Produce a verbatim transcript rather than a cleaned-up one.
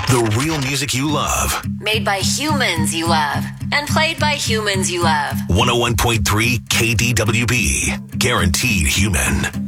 The real music you love. Made by humans you love. And played by humans you love. one oh one point three K D W B. Guaranteed human.